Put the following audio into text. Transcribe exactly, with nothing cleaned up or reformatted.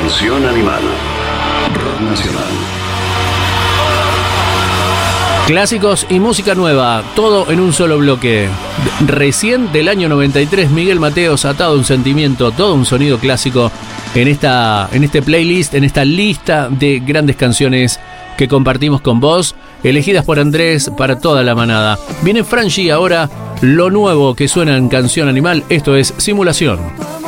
Canción Animal. Rock nacional. Clásicos y música nueva, todo en un solo bloque. Recién del año noventa y tres, Miguel Mateos, Atado a un sentimiento, todo un sonido clásico en esta, en este playlist, en esta lista de grandes canciones que compartimos con vos, elegidas por Andrés para toda la manada. Viene Franchi ahora, lo nuevo que suena en Canción Animal, esto es Simulación.